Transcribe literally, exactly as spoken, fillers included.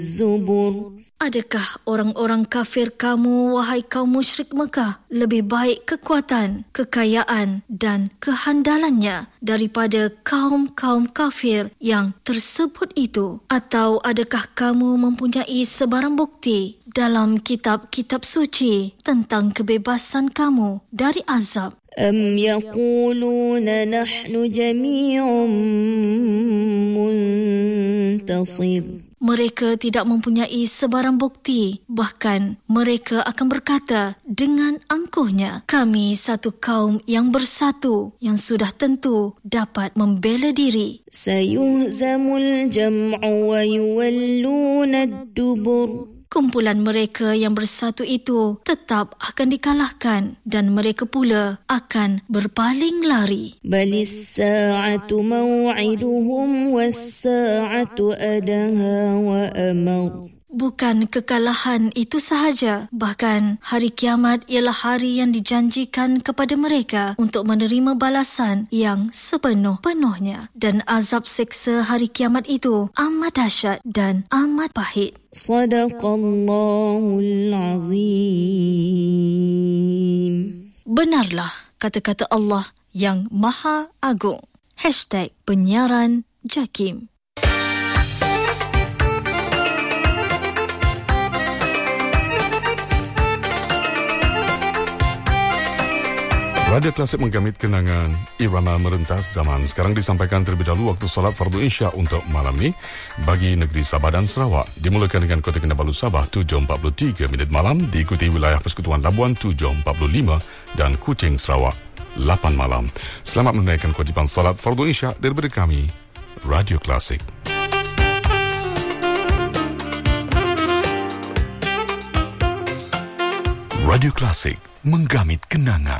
Zubur. Adakah orang-orang kafir kamu, wahai kaum musyrik Mekah, lebih baik kekuatan, kekayaan dan kehandalannya daripada kaum-kaum kafir yang tersebut itu? Atau adakah kamu mempunyai sebarang bukti dalam kitab-kitab suci tentang kebebasan kamu dari azab? أم يقولون نحن جميع منتصر. Mereka tidak mempunyai sebarang bukti. Bahkan mereka akan berkata dengan angkuhnya, kami satu kaum yang bersatu, yang sudah tentu dapat membela diri. سيهزم الجمع ويولون الدبر. Kumpulan mereka yang bersatu itu tetap akan dikalahkan dan mereka pula akan berpaling lari. بل الساعة موعدهم والساعة أدهى وأمر. Bukan kekalahan itu sahaja, bahkan hari kiamat ialah hari yang dijanjikan kepada mereka untuk menerima balasan yang sepenuh-penuhnya. Dan azab seksa hari kiamat itu amat dahsyat dan amat pahit. Sadaqallahul Azim. Benarlah kata-kata Allah yang Maha Agung. Hashtag penyiaran JAKIM. Radio Klasik menggamit kenangan irama merentas zaman. Sekarang disampaikan terlebih dahulu waktu salat fardu Isya untuk malam ni bagi negeri Sabah dan Sarawak. Dimulakan dengan Kota Kinabalu Sabah tujuh empat puluh tiga minit malam, diikuti wilayah Persekutuan Labuan tujuh empat puluh lima dan Kuching Sarawak lapan malam. Selamat menunaikan kewajipan salat fardu Isya daripada kami, Radio Klasik. Radio Klasik menggamit kenangan.